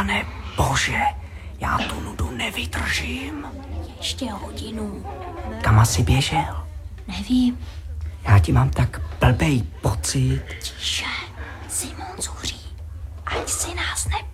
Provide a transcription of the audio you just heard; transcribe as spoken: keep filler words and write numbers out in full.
Pane bože, já tu nudu nevydržím. Ještě hodinu. Kam asi běžel? Nevím. Já ti mám tak blbej pocit. Tiše. Simon zuří. Ať si nás nepo...